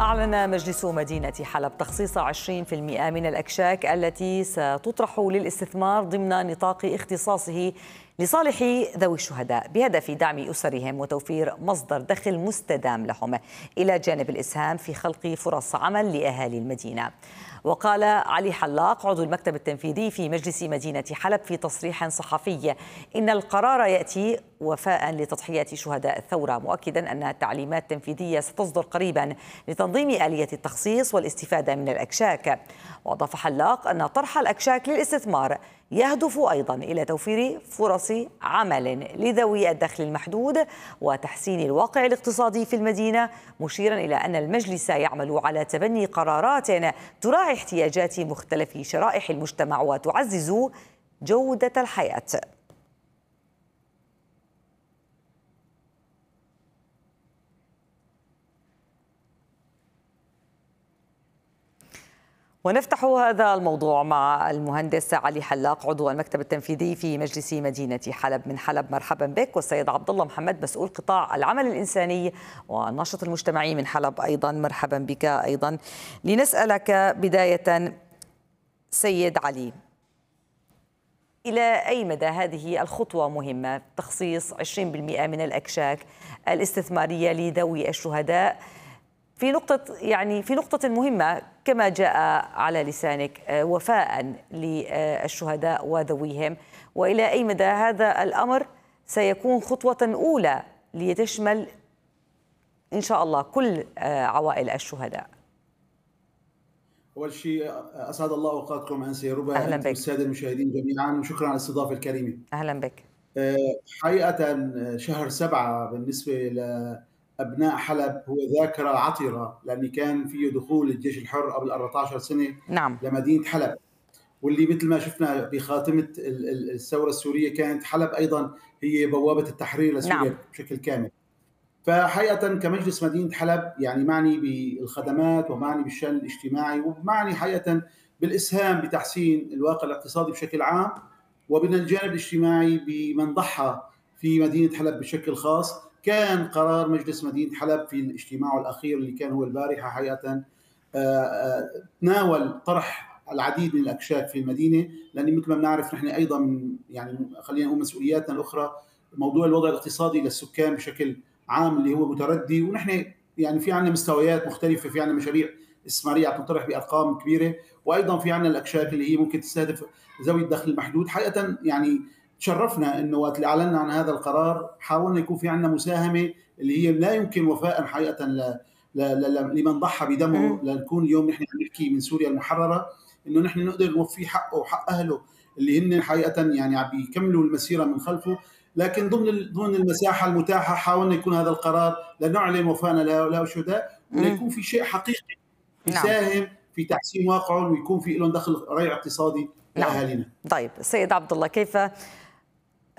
أعلن مجلس مدينة حلب تخصيص 20% من الأكشاك التي ستطرح للاستثمار ضمن نطاق اختصاصه لصالح ذوي الشهداء بهدف دعم أسرهم وتوفير مصدر دخل مستدام لهم، إلى جانب الإسهام في خلق فرص عمل لأهالي المدينة. وقال علي حلاق عضو المكتب التنفيذي في مجلس مدينة حلب في تصريح صحفي إن القرار يأتي وفاء لتضحيات شهداء الثورة، مؤكدا أن تعليمات تنفيذية ستصدر قريبا لتنظيم آلية التخصيص والاستفادة من الأكشاك. وأضاف حلاق أن طرح الأكشاك للاستثمار يهدف أيضا إلى توفير فرص عمل لذوي الدخل المحدود وتحسين الواقع الاقتصادي في المدينة، مشيرا إلى أن المجلس يعمل على تبني قرارات تراعي احتياجات مختلف شرائح المجتمع وتعزز جودة الحياة. ونفتح هذا الموضوع مع المهندس علي حلاق عضو المكتب التنفيذي في مجلس مدينة حلب. من حلب مرحبا بك. والسيد عبد الله محمد مسؤول قطاع العمل الإنساني والناشط المجتمعي من حلب أيضا مرحبا بك أيضا. لنسألك بداية سيد علي، إلى أي مدى هذه الخطوة مهمة، تخصيص 20% من الأكشاك الاستثمارية لذوي الشهداء في نقطة مهمة كما جاء على لسانك، وفاء للشهداء وذويهم، وإلى أي مدى هذا الأمر سيكون خطوة أولى لتشمل إن شاء الله كل عوائل الشهداء؟ أول شيء أسعد الله أوقاتكم أنسة ربا أهلا بك. والسادة المشاهدين جميعا، وشكرا على الاستضافة الكريمة. أهلا بك. حقيقة شهر 7 بالنسبة لأبناء حلب هو ذاكرة عطرة، لأن كان فيه دخول الجيش الحر قبل 14 سنة نعم. لمدينة حلب، واللي مثل ما شفنا بخاتمة الثورة السورية كانت حلب أيضا هي بوابة التحرير لسوريا. نعم. بشكل كامل. فحقيقة كمجلس مدينة حلب يعني معني بالخدمات ومعني بالشأن الاجتماعي ومعني حقيقة بالإسهام بتحسين الواقع الاقتصادي بشكل عام، ومن الجانب الاجتماعي بمن ضحى في مدينة حلب بشكل خاص. كان قرار مجلس مدينة حلب في الاجتماع الأخير اللي كان هو البارحة حقيقة تناول طرح العديد من الأكشاك في المدينة، لأن مثل ما بنعرف نحن أيضا يعني خلينا نقول مسؤولياتنا الأخرى موضوع الوضع الاقتصادي للسكان بشكل عام اللي هو متردي، ونحن يعني في عندنا مستويات مختلفة، في عندنا مشاريع استثمارية تنطرح بأرقام كبيرة، وأيضا في عندنا الأكشاك اللي هي ممكن تستهدف ذوي الدخل المحدود. حقيقة يعني تشرفنا إنه وقت اللي أعلنا عن هذا القرار حاولنا يكون في عندنا مساهمة اللي هي لا يمكن وفاء حقيقة لمن ضحى بدمه، لنكون اليوم نحن عم نحكي من سوريا المحررة إنه نحن نقدر نوفي حقه وحق أهله اللي هن حقيقة يعني عم بيكملوا المسيرة من خلفه، لكن ضمن المساحة المتاحة حاولنا يكون هذا القرار لنعلن وفانا لهؤلاء الشهداء، وليكون في شيء حقيقي يساهم في تحسين واقعهم ويكون في لهم دخل ريع اقتصادي لأهالينا. طيب سيد عبد الله، كيف